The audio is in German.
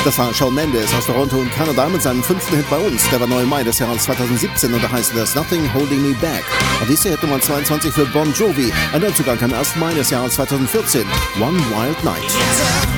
Das war Shawn Mendes aus Toronto und Kanada mit seinem 5. Hit bei uns. Der war neu im Mai des Jahres 2017 und da heißt There's Nothing Holding Me Back. Und diese Hit Nummer 22 für Bon Jovi. Ein Neuzugang am 1. Mai des Jahres 2014. One Wild Night.